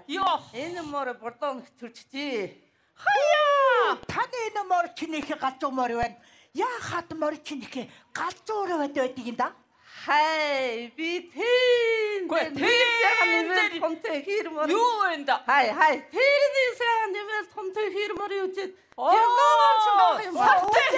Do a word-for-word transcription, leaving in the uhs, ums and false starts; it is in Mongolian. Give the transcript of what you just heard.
Йоо. Энэ мөр бордон төрчтэй. Хаяа. Таны энэ мор чинийхээ галзуу мор байна. Яахад мор чинийхээ галзуу өрөөд байдаг юм да? Хай би тэн. Гүй, Нэг тэн сайхан дээр- нэмэл томтой хэр мөр. Юу вэ да? Хай хай. Тэрний сайхан нэмэл томтой хэр мөр юу ч. Оо. Тэр гоо ч байх юм. Сартай.